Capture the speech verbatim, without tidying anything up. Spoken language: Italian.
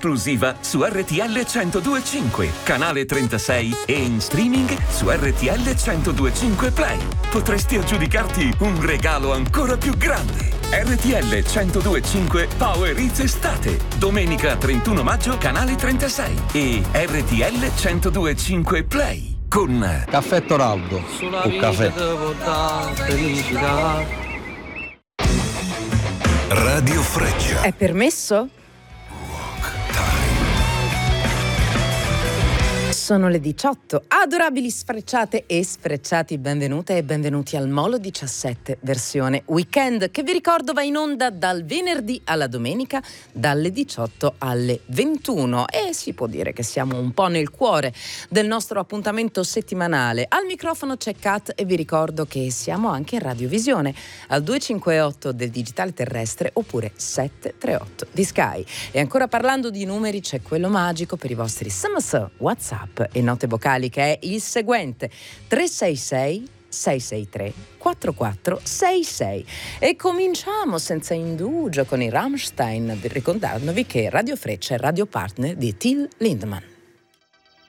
esclusiva su R T L centodue e cinque, canale trentasei e in streaming su R T L centodue e cinque Play. Potresti aggiudicarti un regalo ancora più grande. R T L centodue e cinque Power Hits Estate, domenica trentuno maggio, canale trentasei e R T L centodue e cinque Play con Caffè Toraldo o caffè. Radio Freccia. È permesso? Sono le diciotto. Adorabili sfrecciate e sfrecciati, benvenute e benvenuti al Molo diciassette versione weekend, che vi ricordo va in onda dal venerdì alla domenica dalle diciotto alle ventuno, e si può dire che siamo un po' nel cuore del nostro appuntamento settimanale. Al microfono c'è Kat e vi ricordo che siamo anche in radiovisione al duecentocinquantotto del digitale terrestre oppure settecentotrentotto di Sky. E ancora parlando di numeri, c'è quello magico per i vostri S M S, WhatsApp e note vocali, che è il seguente: tre sei sei sei sei tre quattro quattro sei sei. E cominciamo senza indugio con i Rammstein, ricordandovi che Radio Freccia è radio partner di Till Lindemann.